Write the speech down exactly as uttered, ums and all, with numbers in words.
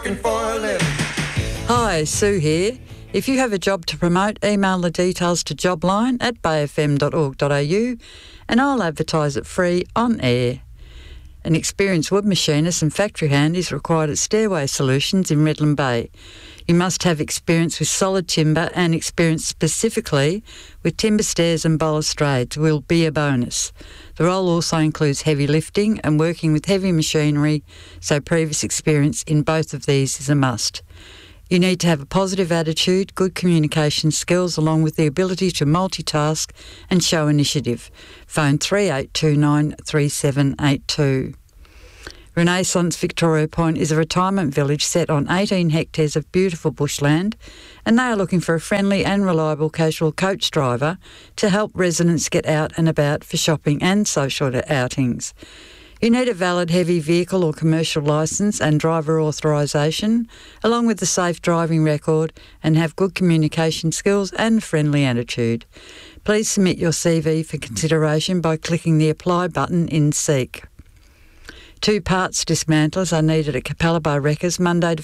Hi, Sue here. If you have a job to promote, email the details to jobline at bay f m dot org dot a u and I'll advertise it free on air. An experienced wood machinist and factory hand is required at Stairway Solutions in Redland Bay. You must have experience with solid timber and experience specifically with timber stairs and balustrades will be a bonus. The role also includes heavy lifting and working with heavy machinery, so previous experience in both of these is a must. You need to have a positive attitude, good communication skills, along with the ability to multitask and show initiative. Phone three eight two nine, three seven eight two. Renaissance Victoria Point is a retirement village set on eighteen hectares of beautiful bushland, and they are looking for a friendly and reliable casual coach driver to help residents get out and about for shopping and social outings. You need a valid heavy vehicle or commercial licence and driver authorisation, along with a safe driving record, and have good communication skills and friendly attitude. Please submit your C V for consideration by clicking the Apply button in Seek. Two parts dismantlers are needed at Capella Bar Wreckers Monday to